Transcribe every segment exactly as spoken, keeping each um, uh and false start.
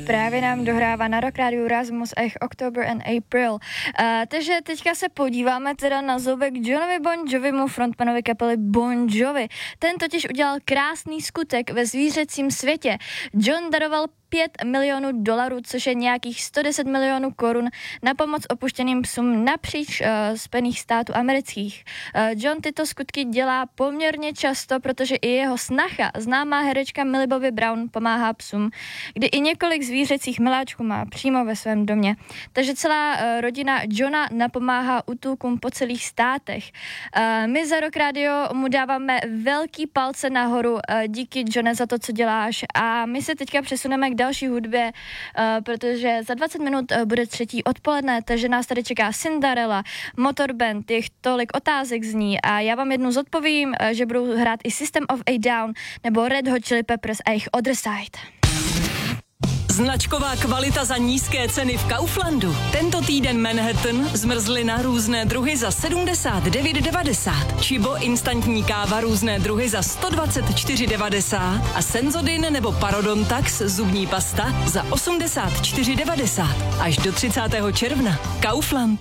právě nám dohrává na Rock Radio Rasmus a jejich October and April. Uh, takže teďka se podíváme teda na zobek Johnovi Bon Jovimu, frontmanovi kapely Bon Jovi. Ten totiž udělal krásný skutek ve zvířecím světě. John daroval pět milionů dolarů, což je nějakých sto deset milionů korun na pomoc opuštěným psům napříč uh, Spojených států amerických. Uh, John tyto skutky dělá poměrně často, protože i jeho snacha, známá herečka Millie Bobby Brown, pomáhá psům, kdy i několik zvířecích miláčků má přímo ve svém domě. Takže celá uh, rodina Johna napomáhá útulkům po celých státech. Uh, my za Rock Radio mu dáváme velký palce nahoru, uh, díky Johne za to, co děláš, a my se teďka přesuneme k další hudbě, uh, protože za dvacet minut uh, bude třetí odpoledne, takže nás tady čeká Cinderella, Motorband, těch tolik otázek zní a já vám jednu zodpovím, uh, že budou hrát i System of a Down nebo Red Hot Chili Peppers a jejich Other Side. Značková kvalita za nízké ceny v Kauflandu. Tento týden Manhattan, zmrzlina, různé druhy za sedmdesát devět devadesát. Čibo, instantní káva, různé druhy za sto dvacet čtyři devadesát. A Senzodin nebo Parodontax, zubní pasta za osmdesát čtyři devadesát. Až do třicátého června. Kaufland.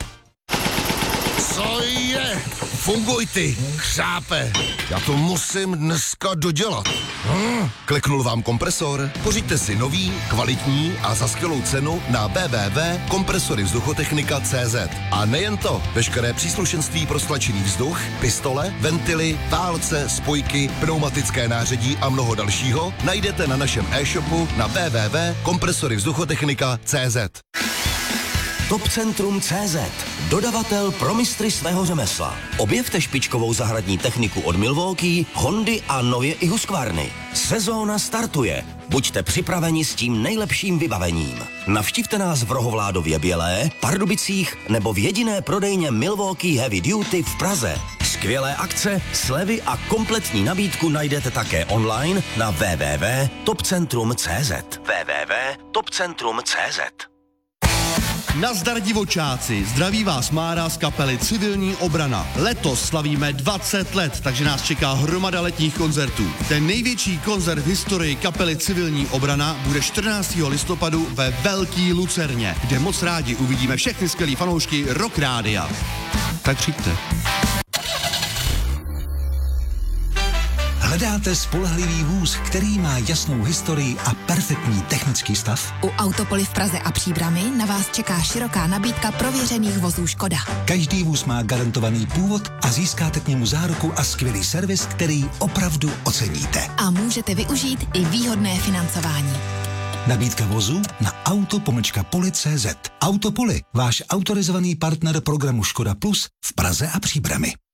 Co je? Funguj ty, chřápe. Já to musím dneska dodělat. Hmm. Kliknul vám kompresor? Pořiďte si nový, kvalitní a za skvělou cenu na w w w tečka kompresory vzduchotechnika tečka c z. A nejen to, veškeré příslušenství pro stlačený vzduch, pistole, ventily, válce, spojky, pneumatické nářadí a mnoho dalšího najdete na našem e-shopu na w w w tečka kompresory vzduchotechnika tečka c z. Topcentrum tečka c z. Dodavatel pro mistry svého řemesla. Objevte špičkovou zahradní techniku od Milwaukee, Hondy a nově i Husqvarny. Sezóna startuje. Buďte připraveni s tím nejlepším vybavením. Navštivte nás v Rohovládově Bělé, Pardubicích nebo v jediné prodejně Milwaukee Heavy Duty v Praze. Skvělé akce, slevy a kompletní nabídku najdete také online na w w w tečka topcentrum tečka c z. w w w tečka topcentrum tečka c z. Nazdar divočáci, zdraví vás Mára z kapely Civilní obrana. Letos slavíme dvacet let, takže nás čeká hromada letních koncertů. Ten největší koncert v historii kapely Civilní obrana bude čtrnáctého listopadu ve Velký Lucerně, kde moc rádi uvidíme všechny skvělý fanoušky Rock Rádia. Tak přijďte. Hledáte spolehlivý vůz, který má jasnou historii a perfektní technický stav? U Autopoly v Praze a Příbrami na vás čeká široká nabídka prověřených vozů Škoda. Každý vůz má garantovaný původ a získáte k němu záruku a skvělý servis, který opravdu oceníte. A můžete využít i výhodné financování. Nabídka vozu na auto pomlčka poli tečka c z. Autopoly, váš autorizovaný partner programu Škoda Plus v Praze a Příbrami.